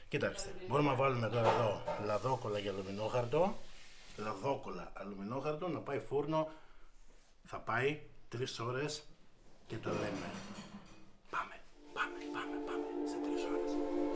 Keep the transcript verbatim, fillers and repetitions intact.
Κοιτάξτε, μπορούμε να βάλουμε τώρα εδώ λαδόκολλα για αλουμινόχαρτο. Λαδόκολλα αλουμινόχαρτο να πάει φούρνο. Θα πάει τρεις ώρες και το λέμε. Πάμε, πάμε, πάμε, πάμε σε τρεις ώρες.